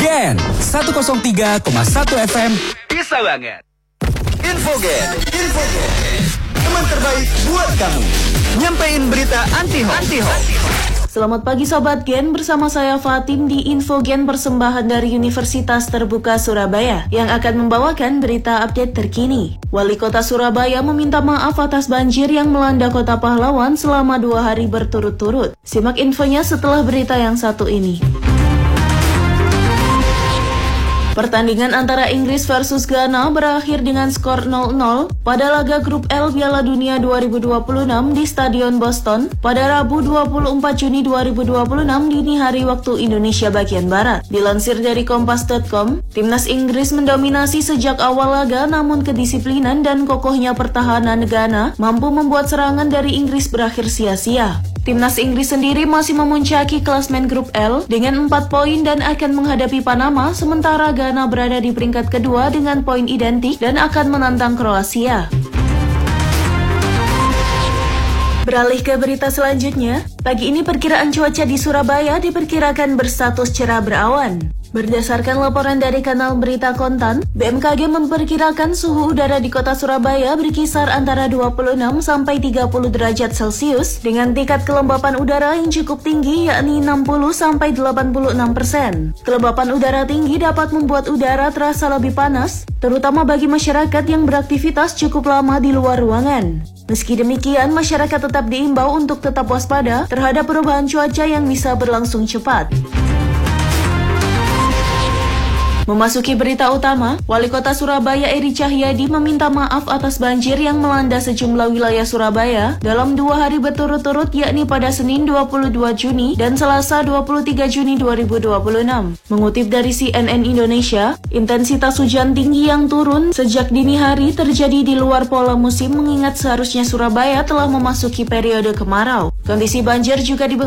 Gen 103,1 FM bisa banget. Infogen. Teman terbaik buat kamu. Nyampein berita anti-hoax. Selamat pagi Sobat Gen, bersama saya Fatim di Infogen persembahan dari Universitas Terbuka Surabaya yang akan membawakan berita update terkini. Wali Kota Surabaya meminta maaf atas banjir yang melanda Kota Pahlawan selama 2 hari berturut-turut. Simak infonya setelah berita yang satu ini. Pertandingan antara Inggris versus Ghana berakhir dengan skor 0-0 pada laga grup L Piala Dunia 2026 di Stadion Boston pada Rabu 24 Juni 2026 dini hari waktu Indonesia bagian Barat. Dilansir dari Kompas.com, timnas Inggris mendominasi sejak awal laga, namun kedisiplinan dan kokohnya pertahanan Ghana mampu membuat serangan dari Inggris berakhir sia-sia. Timnas Inggris sendiri masih memuncaki klasmen grup L dengan 4 poin dan akan menghadapi Panama, sementara Ghana berada di peringkat kedua dengan poin identik dan akan menantang Kroasia. Beralih ke berita selanjutnya, pagi ini perkiraan cuaca di Surabaya diperkirakan berstatus cerah berawan. Berdasarkan laporan dari kanal berita Kontan, BMKG memperkirakan suhu udara di kota Surabaya berkisar antara 26 sampai 30 derajat Celcius dengan tingkat kelembapan udara yang cukup tinggi yakni 60 sampai 86%. Kelembapan udara tinggi dapat membuat udara terasa lebih panas, terutama bagi masyarakat yang beraktivitas cukup lama di luar ruangan. Meski demikian, masyarakat tetap diimbau untuk tetap waspada terhadap perubahan cuaca yang bisa berlangsung cepat. Memasuki berita utama, Wali Kota Surabaya Eri Cahyadi meminta maaf atas banjir yang melanda sejumlah wilayah Surabaya dalam 2 hari berturut-turut, yakni pada Senin 22 Juni dan Selasa 23 Juni 2026. Mengutip dari CNN Indonesia, intensitas hujan tinggi yang turun sejak dini hari terjadi di luar pola musim mengingat seharusnya Surabaya telah memasuki periode kemarau. Kondisi banjir juga